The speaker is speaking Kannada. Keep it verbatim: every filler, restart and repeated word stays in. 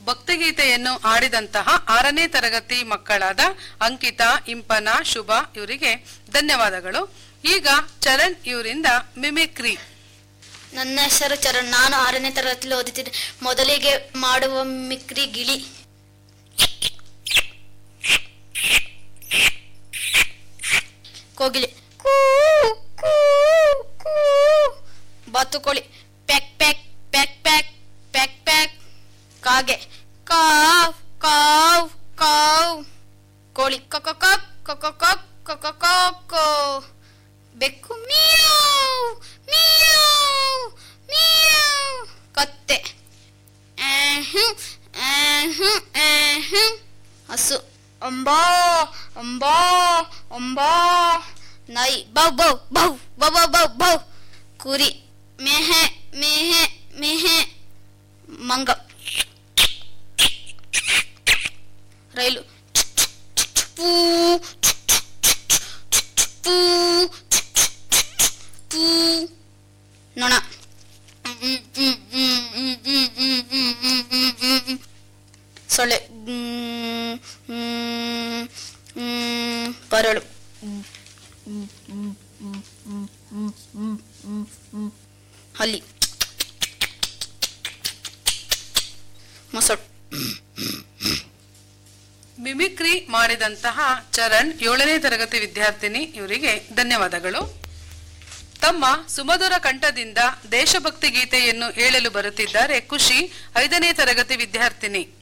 ಭಕ್ತಿಗೀತೆಯನ್ನು ಆಡಿದಂತಹ ಆರನೇ ತರಗತಿ ಮಕ್ಕಳಾದ ಅಂಕಿತಾ, ಇಂಪನ, ಶುಭ ಇವರಿಗೆ ಧನ್ಯವಾದಗಳು. ಈಗ ಚರಣ್ ಇವರಿಂದ ಮಿಮಿಕ್ರಿ. ನನ್ನ ಹೆಸರು ಚರಣ್. ನಾನು ಆರನೇ ತರಗತಿಯಲ್ಲಿ ಓದುತ್ತಿದ್ದೆ. ಮೊದಲಿಗೆ ಮಾಡುವ ಮಿಮಿಕ್ರಿ ಗಿಳಿ. ಕೋಗಿಲೆ ಕೂ ಕೂ ಕೂ. ಬಾತುಕೋಳಿ pack pack pack pack pack pack. ಕಾಗೆ ಕಾವ್ ಕಾವ್ ಕಾವ್. ಕೋಳಿ ಕೊಕ ಕೊಕ್ ಕೊಕ ಕೊಕ್ ಕೊಕ ಕೊಕ್ಕೋ. ಬೆಕ್ಕು ಮಿಯಾವ್ ಮಿಯಾವ್ ಮಿಯಾವ್. ಕತ್ತೆ ಆಹು ಆಹು ಆಹು. ಹಸು ಅಂಬಾ ಅಂಬಾ ಅಂಬಾ. ನಾಯಿ ಬೌ ಬೌ ಬೌ ಬೌ ಬೌ ಬೌ ಬೌ. ಕುರಿ ಮೆಹೆ ಮೆಹೆ ಮೆಹೆ. ಮಂಗ. ರೈಲು ಪೂ ಪೂ ಪೂ. ನೊಣ ಸೊಳ್ಳೆ ಕರಳು. ಹಲ್ಲಿ ಮೊಸಳು. ಮಿಮಿಕ್ರಿ ಮಾಡಿದಂತಹ ಚರಣ್ ಏಳನೇ ತರಗತಿ ವಿದ್ಯಾರ್ಥಿನಿ ಇವರಿಗೆ ಧನ್ಯವಾದಗಳು. ತಮ್ಮ ಸುಮಧುರ ಕಂಠದಿಂದ ದೇಶಭಕ್ತಿ ಗೀತೆಯನ್ನು ಹೇಳಲು ಬರುತ್ತಿದ್ದಾರೆ ಖುಷಿ, ಐದನೇ ತರಗತಿ ವಿದ್ಯಾರ್ಥಿನಿ.